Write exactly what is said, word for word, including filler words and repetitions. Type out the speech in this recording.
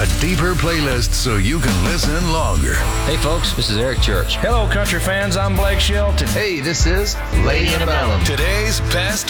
A deeper playlist so you can listen longer. Hey folks, this is Eric Church. Hello country fans, I'm Blake Shelton. Hey, this is Lady Antebellum. Today's best